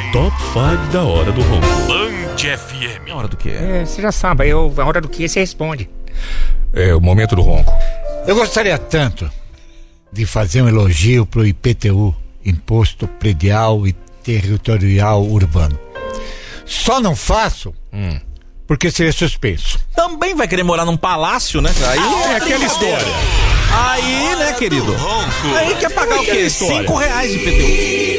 Top 5 da Hora do Ronco. Band FM. Hora do quê? Você já sabe, a hora do que você responde. É o momento do ronco. Eu gostaria tanto de fazer um elogio pro IPTU, Imposto Predial e Territorial Urbano. Só não faço porque seria suspenso. Também vai querer morar num palácio, né? Aí é aquela história. Aí, né, querido? Aí quer pagar o quê? R$5 de IPTU.